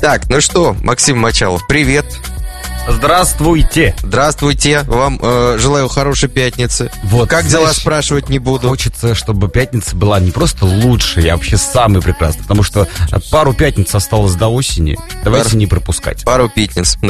Так, ну что, Максим Мочалов, привет. Здравствуйте. Здравствуйте. Вам желаю хорошей пятницы. Вот, как дела, спрашивать не буду. Хочется, чтобы пятница была не просто лучшей, а вообще самой прекрасной. Потому что пару пятниц осталось до осени. Давайте не пропускать. Пару пятниц, да.